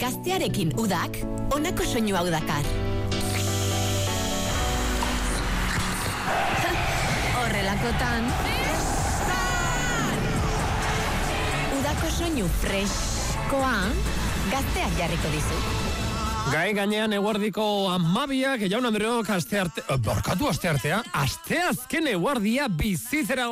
Gaztearekin udak, honako soinu hau dakar. Horrelakotan, udako soinu freskoa, gazteak jarriko dizu. Gai gainean eguardiko 12ak, jaun Andreok asteartea, asteazken eguardia bizitzera